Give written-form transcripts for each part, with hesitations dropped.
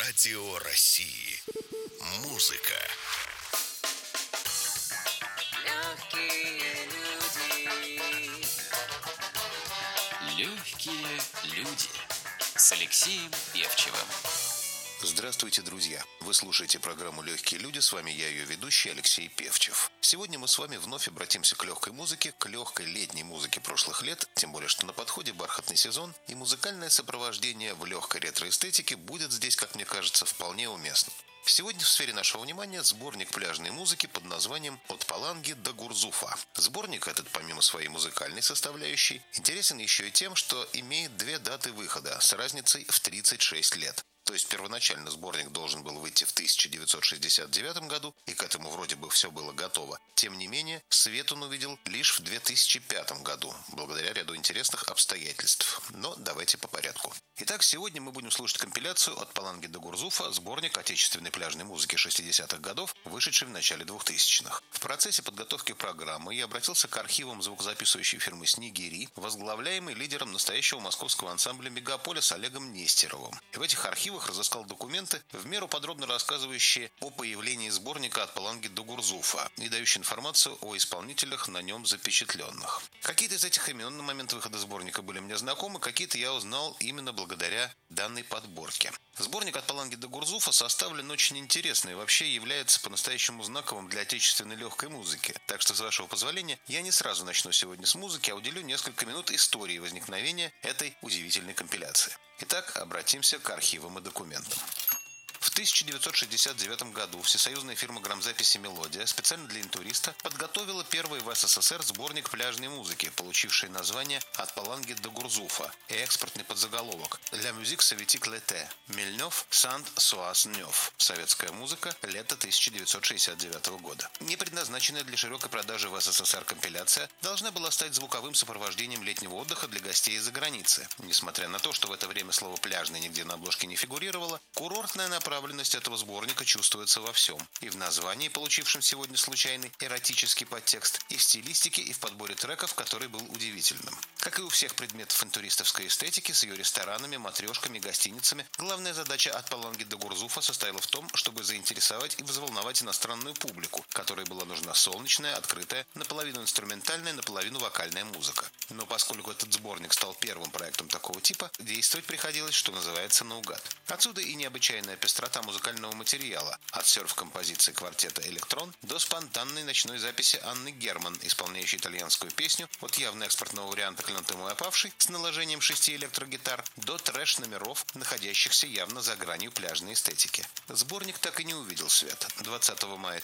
Радио России. Музыка. Легкие люди. Легкие люди с Алексеем Певчевым. Здравствуйте, друзья! Вы слушаете программу «Легкие люди», с вами я, ее ведущий Алексей Певчев. Сегодня мы с вами вновь обратимся к легкой музыке, к легкой летней музыке прошлых лет, тем более, что на подходе бархатный сезон, и музыкальное сопровождение в легкой ретро-эстетике будет здесь, как мне кажется, вполне уместно. Сегодня в сфере нашего внимания сборник пляжной музыки под названием «От Паланги до Гурзуфа». Сборник этот, помимо своей музыкальной составляющей, интересен еще и тем, что имеет две даты выхода с разницей в 36 лет. То есть первоначально сборник должен был выйти в 1969 году, и к этому вроде бы все было готово. Тем не менее, свет он увидел лишь в 2005 году, благодаря ряду интересных обстоятельств. Но давайте по порядку. Итак, сегодня мы будем слушать компиляцию «От Паланги до Гурзуфа», сборник отечественной пляжной музыки 60-х годов, вышедший в начале 2000-х. В процессе подготовки программы я обратился к архивам звукозаписывающей фирмы «Снегири», возглавляемой лидером настоящего московского ансамбля «Мегаполис» Олегом Нестеровым. И в этих архивах разыскал документы, в меру подробно рассказывающие о появлении сборника «От Паланги до Гурзуфа» и дающие информацию о исполнителях, на нем запечатленных. Какие-то из этих имен на момент выхода сборника были мне знакомы, какие-то я узнал именно благодаря данной подборке. Сборник «От Паланги до Гурзуфа» составлен очень интересно и вообще является по-настоящему знаковым для отечественной легкой музыки. Так что, с вашего позволения, я не сразу начну сегодня с музыки, а уделю несколько минут истории возникновения этой удивительной компиляции. Итак, обратимся к архивам и документам. В 1969 году всесоюзная фирма грамзаписи «Мелодия» специально для интуриста подготовила первый в СССР сборник пляжной музыки, получивший название «От Паланги до Гурзуфа» и экспортный подзаголовок «La musique soviétique l'été. Мельнев, Санд-Суаснев. Советская музыка. Лето 1969 года». Не предназначенная для широкой продажи в СССР компиляция должна была стать звуковым сопровождением летнего отдыха для гостей из-за границы. Несмотря на то, что в это время слово «пляжный» нигде на обложке не фигурировало, курортная направленность этого сборника чувствуется во всем. И в названии, получившем сегодня случайный эротический подтекст, и в стилистике, и в подборе треков, который был удивительным. Как и у всех предметов интуристовской эстетики, с ее ресторанами, матрешками, гостиницами, главная задача «От Паланги до Гурзуфа» состояла в том, чтобы заинтересовать и взволновать иностранную публику, которой была нужна солнечная, открытая, наполовину инструментальная, наполовину вокальная музыка. Но поскольку этот сборник стал первым проектом такого типа, действовать приходилось, что называется, наугад. Отсюда и необычайная пестрота музыкального материала, от серф-композиции квартета «Электрон» до спонтанной ночной записи Анны Герман, исполняющей итальянскую песню, от явно экспортного варианта «Клянутый мой опавший» с наложением 6 электрогитар до трэш-номеров, находящихся явно за гранью пляжной эстетики. Сборник так и не увидел свет. 20 мая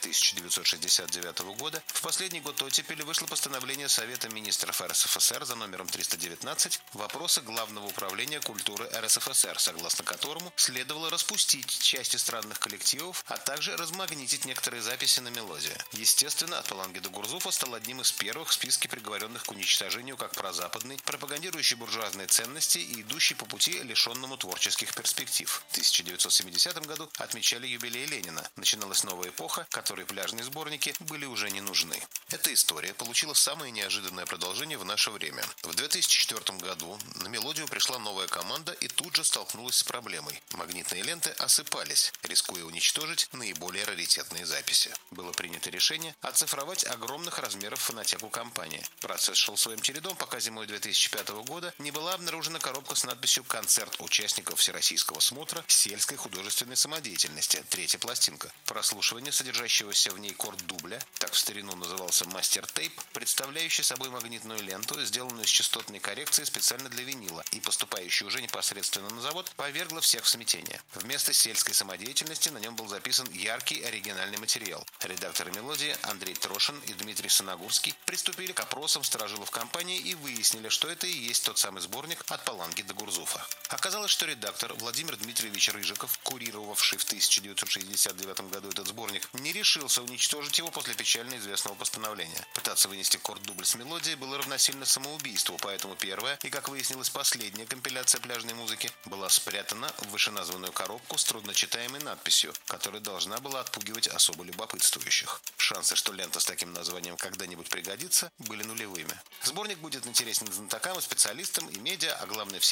1969 года, в последний год оттепели, вышло постановление Совета министров РСФСР за номером 319 «Вопросы Главного управления культуры РСФСР», согласно которому следовало распустить часть эстрадных коллективов, а также размагнитить некоторые записи на мелодию. Естественно, «От Паланги до Гурзуфа» стал одним из первых в списке приговоренных к уничтожению как прозападный, пропагандирующий буржуазные ценности и идущий по пути, лишенному творческих перспектив. В 1970 году отмечали юбилей Ленина. Начиналась новая эпоха, которой пляжные сборники были уже не нужны. Эта история получила самое неожиданное продолжение в наше время. В 2004 году на мелодию пришла новая команда и тут же столкнулась с проблемой. Магнитные ленты осыпались, рискуя уничтожить наиболее раритетные записи. Было принято решение оцифровать огромных размеров фонотеку компании. Процесс шел своим чередом, пока зимой 2005 года не была обнаружена коробка с надписью «Концерт участников Всероссийского смотра сельской художественной самодеятельности. Третья пластинка». Прослушивание содержащегося в ней корд-дубля, так в старину назывался мастер-тейп, представляющий собой магнитную ленту, сделанную с частотной коррекцией специально для винила и поступающую уже непосредственно на завод, повергло всех в смятение. Вместо сельской самодеятельности на нем был записан яркий оригинальный материал. Редакторы мелодии Андрей Трошин и Дмитрий Саногурский приступили к опросам сторожилов компании и выяснили, что это и есть тот самый сборник «От Паланги до Гурзуфа». Оказалось, что редактор Владимир Дмитриевич Рыжиков, курировавший в 1969 году этот сборник, не решился уничтожить его после печально известного постановления. Пытаться вынести корд-дубль с мелодией было равносильно самоубийству, поэтому первая и, как выяснилось, последняя компиляция пляжной музыки была спрятана в вышеназванную коробку с трудночитаемой надписью, которая должна была отпугивать особо любопытствующих. Шансы, что лента с таким названием когда-нибудь пригодится, были нулевыми. Сборник будет интересен знатокам и специалистам, и медиа, а главное всем